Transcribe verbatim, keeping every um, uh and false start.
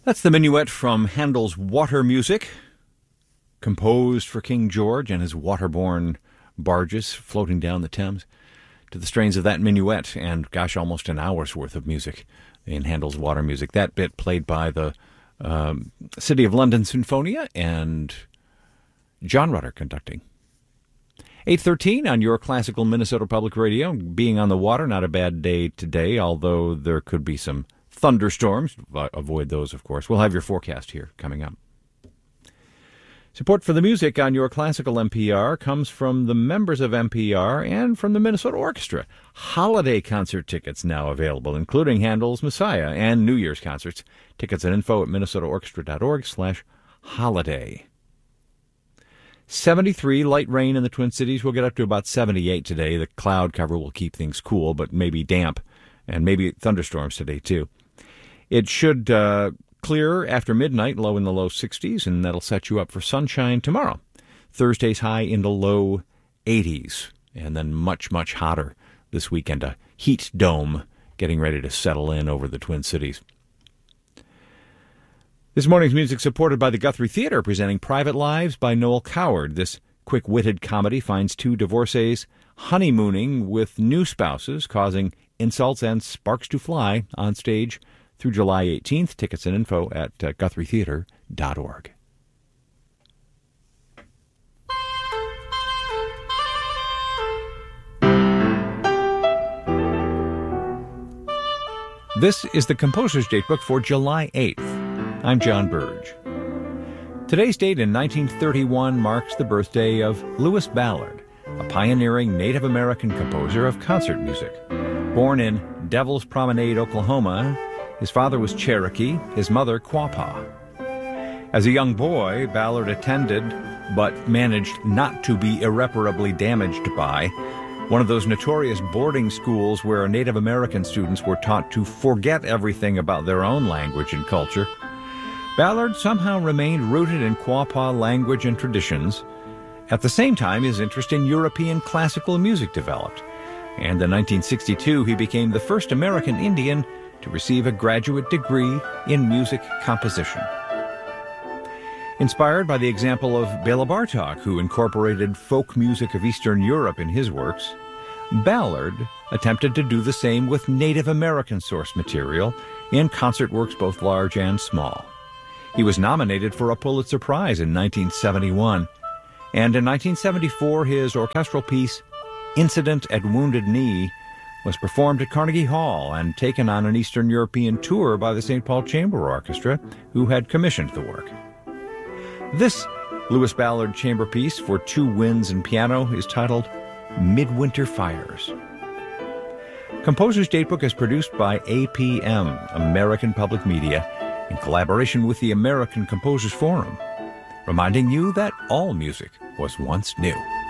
That's the minuet from Handel's Water Music, composed for King George and his waterborne barges floating down the Thames, to the strains of that minuet, and gosh, almost an hour's worth of music in Handel's Water Music. That bit played by the um, City of London Sinfonia and John Rutter conducting. eight thirteen on your classical Minnesota Public Radio. Being on the water, not a bad day today, although there could be some thunderstorms. Avoid those, of course. We'll have your forecast here coming up. Support for the music on your classical N P R comes from the members of N P R and from the Minnesota Orchestra. Holiday concert tickets now available, including Handel's Messiah and New Year's concerts. Tickets and info at minnesotaorchestra.org slash holiday. seventy-three, light rain in the Twin Cities. We'll get up to about seventy-eight today. The cloud cover will keep things cool, but maybe damp, and maybe thunderstorms today, too. It should uh, clear after midnight, low in the low sixties, and that'll set you up for sunshine tomorrow. Thursday's high in the low eighties, and then much, much hotter this weekend. A heat dome getting ready to settle in over the Twin Cities. This morning's music supported by the Guthrie Theater, presenting Private Lives by Noel Coward. This quick-witted comedy finds two divorcees honeymooning with new spouses, causing insults and sparks to fly on stage through July eighteenth. Tickets and info at uh, guthrie theater dot org. This is the Composer's Datebook for July eighth. I'm John Burge. Today's date in nineteen thirty-one marks the birthday of Lewis Ballard, a pioneering Native American composer of concert music. Born in Devil's Promenade, Oklahoma, his father was Cherokee, his mother Quapaw. As a young boy, Ballard attended, but managed not to be irreparably damaged by, one of those notorious boarding schools where Native American students were taught to forget everything about their own language and culture. Ballard somehow remained rooted in Quapaw language and traditions. At the same time, his interest in European classical music developed, and in nineteen sixty-two he became the first American Indian to receive a graduate degree in music composition. Inspired by the example of Béla Bartók, who incorporated folk music of Eastern Europe in his works, Ballard attempted to do the same with Native American source material in concert works both large and small. He was nominated for a Pulitzer Prize in nineteen seventy-one, and in nineteen seventy-four his orchestral piece, Incident at Wounded Knee, was performed at Carnegie Hall and taken on an Eastern European tour by the Saint Paul Chamber Orchestra, who had commissioned the work. This Lewis Ballard chamber piece for two winds and piano is titled Midwinter Fires. Composer's Datebook is produced by A P M, American Public Media, in collaboration with the American Composers Forum, reminding you that all music was once new.